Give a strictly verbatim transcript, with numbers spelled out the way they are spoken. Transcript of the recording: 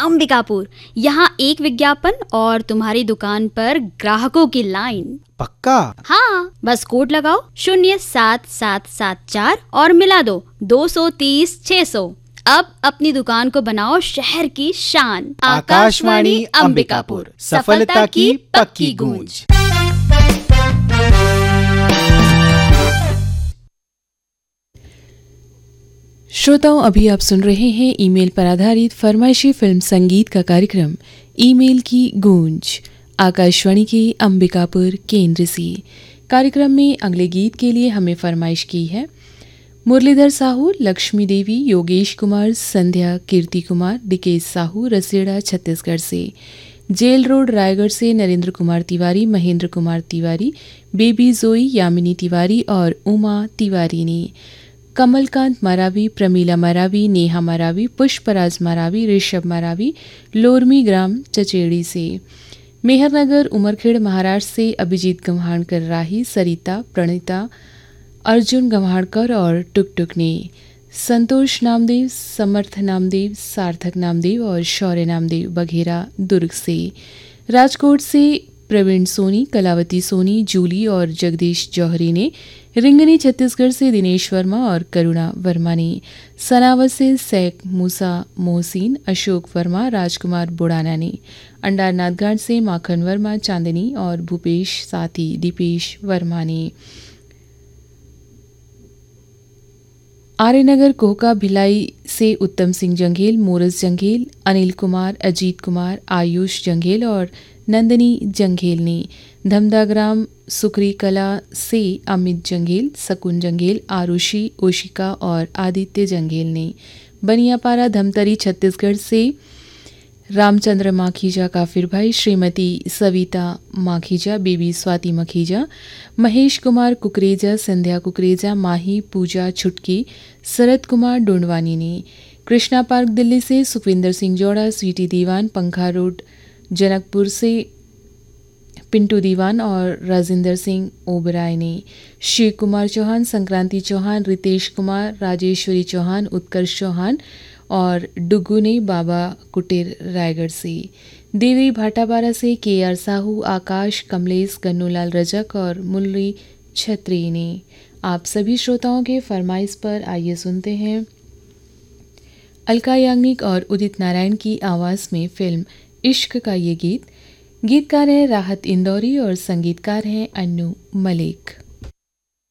अंबिकापुर। यहाँ एक विज्ञापन और तुम्हारी दुकान पर ग्राहकों की लाइन। पक्का? हाँ, बस कोड लगाओ शून्य सात सात सात चार और मिला दो दो सौ तीस छह सौ। अब अपनी दुकान को बनाओ शहर की शान। आकाशवाणी अंबिकापुर, सफलता की पक्की गूंज। श्रोताओं, अभी आप सुन रहे हैं ईमेल पर आधारित फरमाइशी फिल्म संगीत का कार्यक्रम ईमेल की गूंज, आकाशवाणी के अंबिकापुर केंद्र से। कार्यक्रम में अगले गीत के लिए हमें फरमाइश की है मुरलीधर साहू, लक्ष्मी देवी, योगेश कुमार, संध्या, कीर्ति कुमार, डिकेश साहू, रसेड़ा छत्तीसगढ़ से। जेल रोड रायगढ़ से नरेंद्र कुमार तिवारी, महेंद्र कुमार तिवारी, बेबी जोई, यामिनी तिवारी और उमा तिवारी ने। कमलकांत मरावी, प्रमीला मरावी, नेहा मरावी, पुष्पराज मरावी, ऋषभ मरावी, लोरमी ग्राम चचेड़ी से। मेहरनगर उमरखेड़ महाराष्ट्र से अभिजीत गम्हाणकर राही, सरिता, प्रणीता, अर्जुन गम्हाणकर और टुक टुक ने। संतोष नामदेव, समर्थ नामदेव, सार्थक नामदेव और शौर्य नामदेव बघेरा दुर्ग से। राजकोट से प्रवीण सोनी, कलावती सोनी, जूली और जगदीश जौहरी ने। रिंगनी छत्तीसगढ़ से दिनेश वर्मा और करुणा वर्मा ने। सनावत से सैक मूसा मोहसिन, अशोक वर्मा, राजकुमार बुड़ाना ने। अंडारनाथगढ़ से माखन वर्मा, चांदनी और भूपेश साथी दीपेश वर्मा ने। आर्यनगर कोहका भिलाई से उत्तम सिंह जंघेल, मोरस जंघेल, अनिल कुमार, अजीत कुमार, आयुष जंघेल और नंदनी जंघेल ने। धमदाग्राम सुखरी कला से अमित जंघेल, सकुन जंघेल, आरुषि, ओशिका और आदित्य जंघेल ने। बनियापारा धमतरी छत्तीसगढ़ से रामचंद्र माखीजा काफिर भाई, श्रीमती सविता माखीजा, बेबी स्वाति मखीजा, महेश कुमार कुकरेजा, संध्या कुकरेजा, माही, पूजा छुटकी, शरद कुमार डोंडवानी ने। कृष्णा पार्क दिल्ली से सुखविंदर सिंह जोड़ा, स्वीटी दीवान, पंखा रोड जनकपुर से पिंटू दीवान और राजेंद्र सिंह ओबराय ने। शिव कुमार चौहान, संक्रांति चौहान, रितेश कुमार, राजेश्वरी चौहान, उत्कर्ष चौहान और डुगू ने बाबा कुटेर रायगढ़ से। देवी भाटापारा से के आर साहू, आकाश, कमलेश, गन्नूलाल रजक और मुरली छत्री ने। आप सभी श्रोताओं के फरमाइश पर आइए सुनते हैं अलका याग्निक और उदित नारायण की आवाज़ में फिल्म इश्क का ये गीत। गीतकार हैं राहत इंदौरी और संगीतकार हैं अन्नू मलिक।